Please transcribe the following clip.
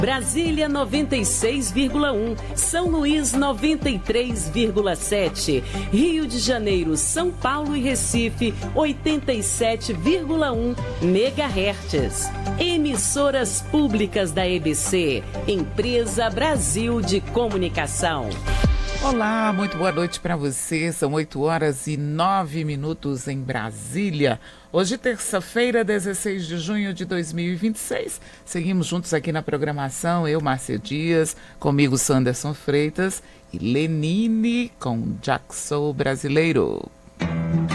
Brasília 96,1, São Luís 93,7, Rio de Janeiro, São Paulo e Recife 87,1 MHz. Emissoras públicas da EBC, Empresa Brasil de Comunicação. Olá, muito boa noite para você. São 8h09 em Brasília. Hoje, terça-feira, 16 de junho de 2026. Seguimos juntos aqui na programação. Eu, Márcia Dias, comigo Sanderson Freitas e Lenine com Jackson Brasileiro.